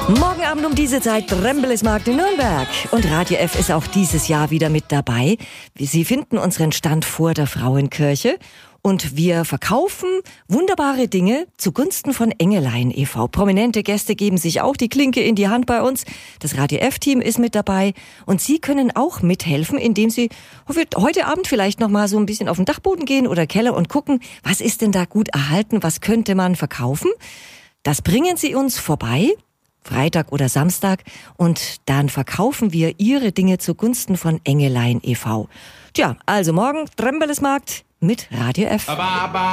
Morgen Abend um diese Zeit Brembelesmarkt in Nürnberg. Und Radio F ist auch dieses Jahr wieder mit dabei. Sie finden unseren Stand vor der Frauenkirche. Und wir verkaufen wunderbare Dinge zugunsten von Engelein e.V. Prominente Gäste geben sich auch die Klinke in die Hand bei uns. Das Radio F-Team ist mit dabei. Und Sie können auch mithelfen, indem Sie heute Abend vielleicht noch mal so ein bisschen auf den Dachboden gehen oder Keller und gucken, was ist denn da gut erhalten, was könnte man verkaufen. Das bringen Sie uns vorbei, Freitag oder Samstag, und dann verkaufen wir Ihre Dinge zugunsten von Engelein e.V. Tja, also morgen Brembelesmarkt mit Radio F.